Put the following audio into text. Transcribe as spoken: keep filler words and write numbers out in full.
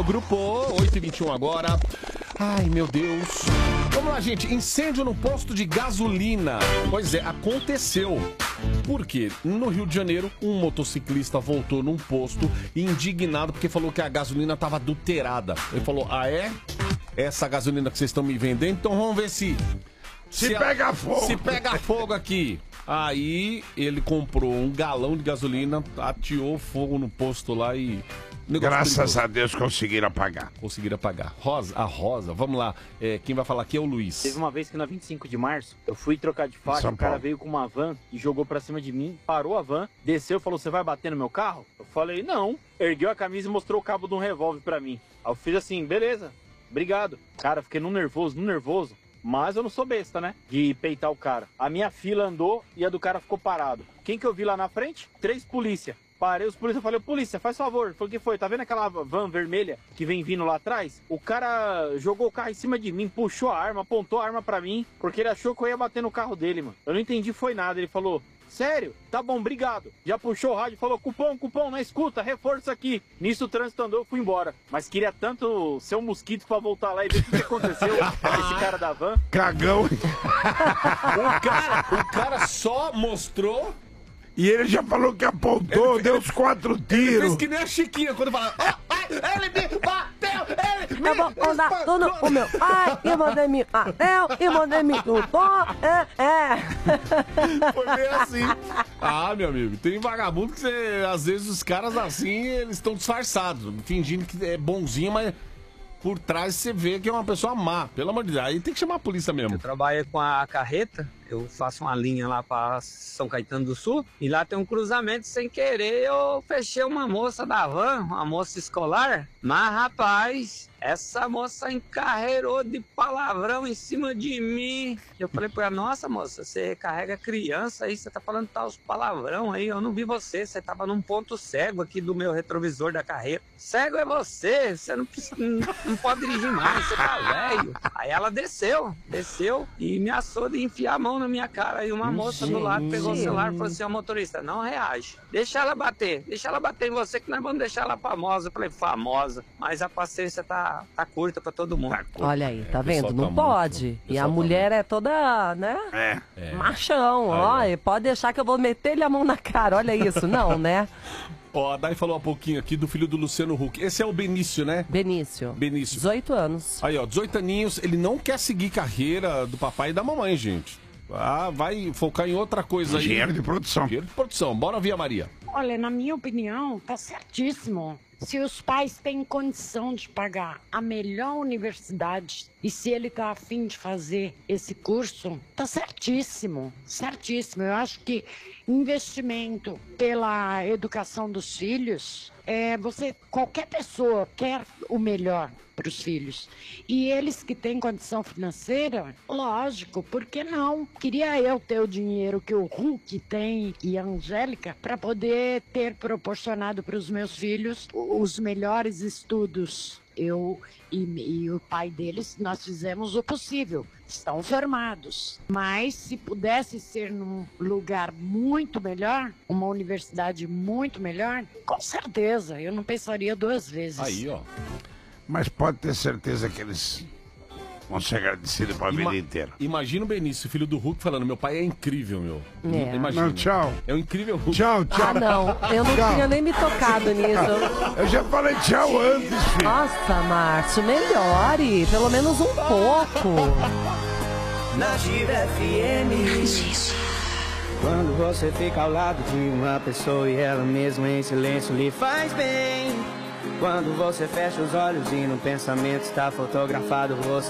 no grupo. oito e vinte e um agora. Ai, meu Deus. Vamos lá, gente. Incêndio no posto de gasolina. Pois é, aconteceu. Por quê? No Rio de Janeiro, um motociclista voltou num posto indignado porque falou que a gasolina estava adulterada. Ele falou, ah, é? Essa gasolina que vocês estão me vendendo? Então vamos ver se... Se, se pega a, fogo. Se pega fogo aqui. Aí ele comprou um galão de gasolina, ateou fogo no posto lá e... Graças perigoso. a Deus conseguiram apagar. Conseguiram apagar. Rosa, a Rosa, vamos lá. É, quem vai falar aqui é o Luiz. Teve uma vez que na vinte e cinco de março, eu fui trocar de faixa, o cara veio com uma van e jogou pra cima de mim, parou a van, desceu e falou, você vai bater no meu carro? Eu falei, não. Ergueu a camisa e mostrou o cabo de um revólver pra mim. Aí eu fiz assim, beleza, obrigado. Cara, fiquei num nervoso, num nervoso. Mas eu não sou besta, né? De peitar o cara. A minha fila andou e a do cara ficou parado. Quem que eu vi lá na frente? Três polícia. Parei os polícia e falei, polícia, faz favor. Falei, o que foi? Tá vendo aquela van vermelha que vem vindo lá atrás? O cara jogou o carro em cima de mim, puxou a arma, apontou a arma pra mim, porque ele achou que eu ia bater no carro dele, mano. Eu não entendi, foi nada. Ele falou, sério? Tá bom, obrigado. Já puxou o rádio e falou, cupom, cupom, na escuta, reforço aqui. Nisso o trânsito andou, eu fui embora. Mas queria tanto ser um mosquito pra voltar lá e ver o que, que aconteceu. Esse cara da van. Cagão. O cara, o cara só mostrou... E ele já falou que apontou, ele, deu os quatro tiros. Ele fez que nem a Chiquinha quando fala... Oh, ele me bateu, ele me Eu vou contar tudo o meu pai, e você me bateu, e você me chutou, é, é. Foi bem assim. Ah, meu amigo, tem vagabundo que você, às vezes os caras assim, eles estão disfarçados, fingindo que é bonzinho, mas... Por trás você vê que é uma pessoa má, pelo amor de Deus. Aí tem que chamar a polícia mesmo. Eu trabalho com a carreta, eu faço uma linha lá para São Caetano do Sul, e lá tem um cruzamento, sem querer eu fechei uma moça da van, uma moça escolar, mas rapaz, essa moça encarreirou de palavrão em cima de mim. Eu falei pra ela, nossa moça, você carrega criança aí, você tá falando tal palavrão aí, eu não vi você, você tava num ponto cego aqui do meu retrovisor da carreta. Cego é você, você não, precisa, não, não pode dirigir mais, você tá velho. Aí ela desceu, desceu e me assou de enfiar a mão na minha cara. Aí uma moça do lado pegou o celular e falou assim, ó, motorista, não reage, deixa ela bater, deixa ela bater em você que nós vamos deixar ela famosa. Eu falei, famosa, mas a paciência tá, tá curta pra todo mundo. Tá Olha aí, tá É, vendo? tá Não muito- pode. E a tá mulher é toda, né? É. É. Machão, ó, Aí, e pode deixar que eu vou meter-lhe a mão na cara, olha isso. Não, né? Ó, a Dai falou um pouquinho aqui do filho do Luciano Huck. Esse é o Benício, né? Benício. Benício. dezoito anos. Aí, ó, dezoito aninhos, ele não quer seguir carreira do papai e da mamãe, gente. Ah, vai focar em outra coisa aí. Engenheiro de produção. Engenheiro de produção. Bora ver a Maria. Olha, na minha opinião, tá certíssimo. Se os pais têm condição de pagar a melhor universidade e se ele tá afim de fazer esse curso, tá certíssimo, certíssimo. Eu acho que investimento pela educação dos filhos, é, você, qualquer pessoa quer o melhor para os filhos. E eles que têm condição financeira, lógico, por que não? Queria eu ter o dinheiro que o Hulk tem e a Angélica para poder ter proporcionado para os meus filhos os melhores estudos. Eu e, e o pai deles, nós fizemos o possível. Estão formados. Mas se pudesse ser num lugar muito melhor, uma universidade muito melhor, com certeza, eu não pensaria duas vezes. Aí, ó. Mas pode ter certeza que eles vão ser agradecidos pra vida Ima- inteira. Imagina o Benício, filho do Hulk, falando, meu pai é incrível, meu. É. Imagina. Não, tchau. É o incrível Hulk. Tchau, tchau. Ah, não, eu não Tchau. tinha nem me tocado nisso. Eu já falei tchau antes, filho. Nossa, Márcio, melhore, pelo menos um pouco. Na Gira F M. Quando você fica ao lado de uma pessoa e ela mesmo em silêncio lhe faz bem. Quando você fecha os olhos e no pensamento está fotografado você